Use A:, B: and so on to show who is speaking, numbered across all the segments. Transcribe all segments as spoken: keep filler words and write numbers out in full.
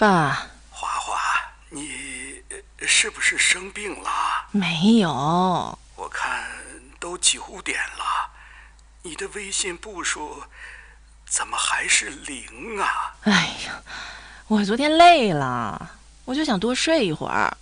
A: 爸，
B: 华华，你是不是生病了？
A: 没有。
B: 我看都九点了，你的微信步数怎么还是零啊？
A: 哎呀，我昨天累了，我就想多睡一会儿。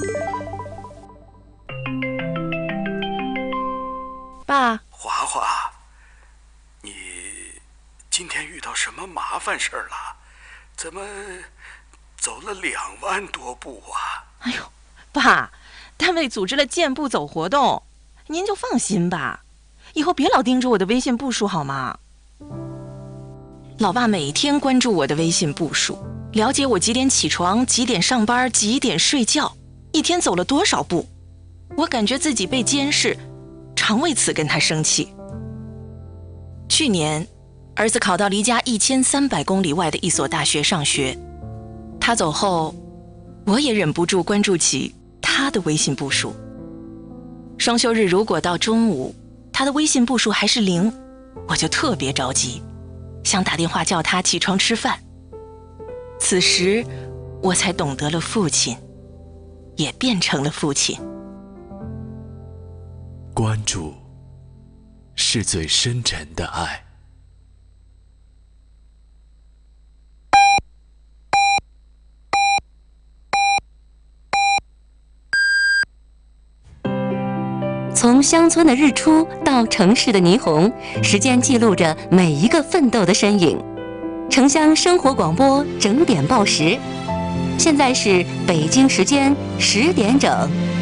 A: 爸，
B: 华华，你今天遇到什么麻烦事儿了？怎么走了两万多步啊？
A: 哎呦，爸，单位组织了健步走活动，您就放心吧，以后别老盯着我的微信步数好吗？老爸每天关注我的微信步数，了解我几点起床、几点上班、几点睡觉，一天走了多少步。我感觉自己被监视，常为此跟他生气。去年，儿子考到离家一千三百公里外的一所大学上学，他走后，我也忍不住关注起他的微信步数。双休日如果到中午，他的微信步数还是零，我就特别着急，想打电话叫他起床吃饭。此时，我才懂得了父亲，也变成了父亲。
C: 关注是最深沉的爱。
D: 从乡村的日出到城市的霓虹，时间记录着每一个奋斗的身影。城乡生活广播整点报时，现在是北京时间十点整。